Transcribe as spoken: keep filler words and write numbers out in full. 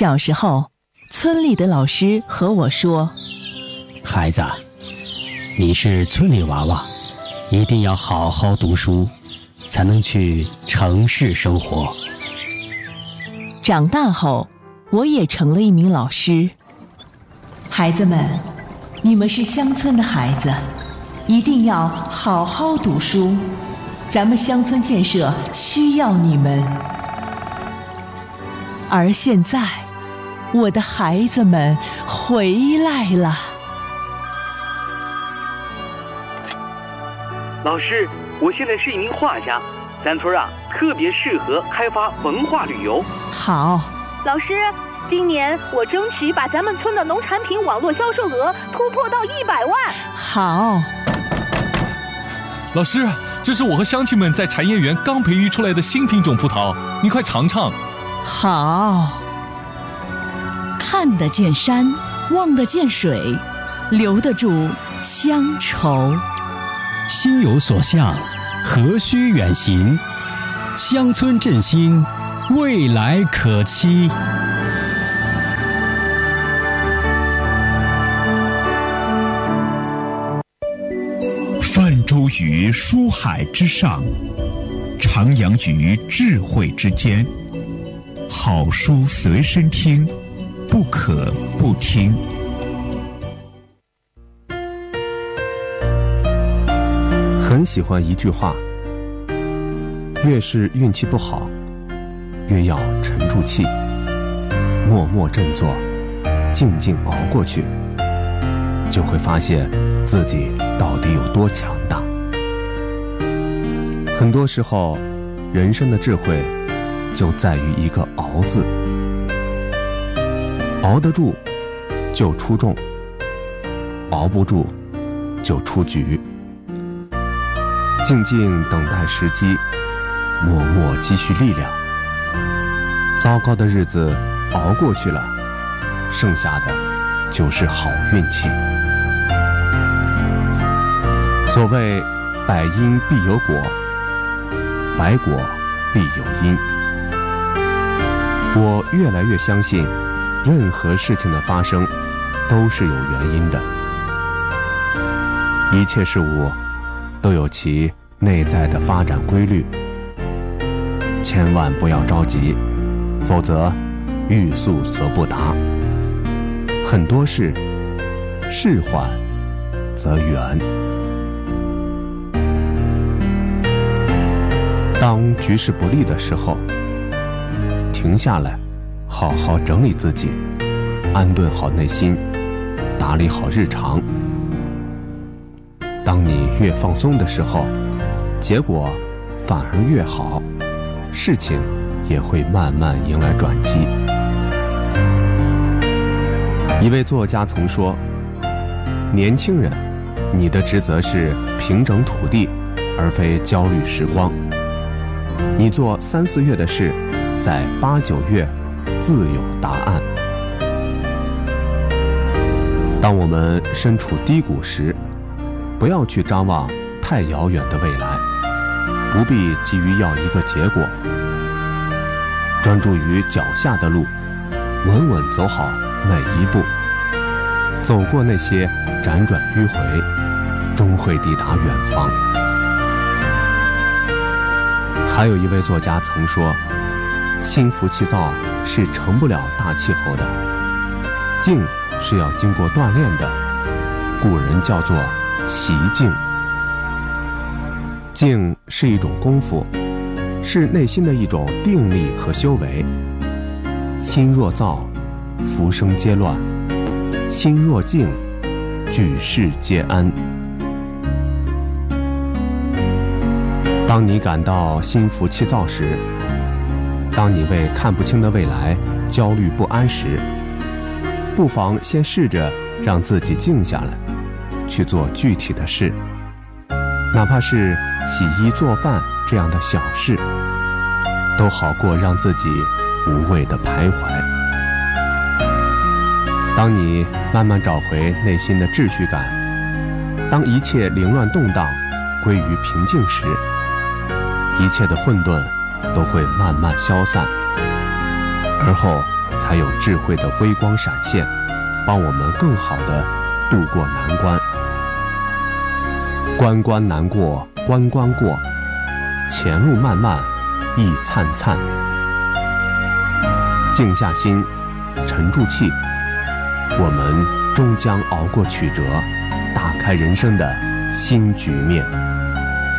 小时候，村里的老师和我说： 孩子，你是村里娃娃，一定要好好读书，才能去城市生活。 长大后，我也成了一名老师。孩子们，你们是乡村的孩子，一定要好好读书，咱们乡村建设需要你们。而现在，我的孩子们回来了。 老师，我现在是一名画家，咱村啊特别适合开发文化旅游。 好。 老师，今年我争取把咱们村的农产品网络销售额突破到一百万。 好。 老师，这是我和乡亲们在产业园刚培育出来的新品种葡萄，你快尝尝。 好。 看得见山，望得见水，留得住乡愁。 心有所向，何须远行？乡村振兴，未来可期。 泛舟于书海之上，徜徉于智慧之间。好书随身听，不可不听。 很喜欢一句话：越是运气不好，越要沉住气，默默振作，静静熬过去，就会发现自己到底有多强大。很多时候，人生的智慧就在于一个熬字，熬得住就出众，熬不住就出局。静静等待时机，默默积蓄力量。糟糕的日子熬过去了，剩下的就是好运气。所谓百因必有果，百果必有因。我越来越相信，任何事情的发生都是有原因的。一切事物都有其内在的发展规律，千万不要着急，否则欲速则不达。很多事，事缓则圆。当局势不利的时候，停下来，好好整理自己，安顿好内心，打理好日常。当你越放松的时候，结果反而越好，事情也会慢慢迎来转机。一位作家曾说：年轻人，你的职责是平整土地，而非焦虑时光。你做三四月的事，在八九月自有答案。当我们身处低谷时，不要去张望太遥远的未来，不必急于要一个结果，专注于脚下的路，稳稳走好每一步，走过那些辗转迂回，终会抵达远方。还有一位作家曾说，心浮气躁是成不了大气候的，静是要经过锻炼的，古人叫做习静。静是一种功夫，是内心的一种定力和修为。心若躁，浮生皆乱；心若静，举世皆安。当你感到心浮气躁时，当你为看不清的未来焦虑不安时，不妨先试着让自己静下来，去做具体的事，哪怕是洗衣做饭这样的小事，都好过让自己无谓的徘徊。当你慢慢找回内心的秩序感，当一切凌乱动荡归于平静时，一切的混沌都会慢慢消散，而后才有智慧的微光闪现，帮我们更好地度过难关。关关难过关关过，前路漫漫亦灿灿。静下心，沉住气，我们终将熬过曲折，打开人生的新局面。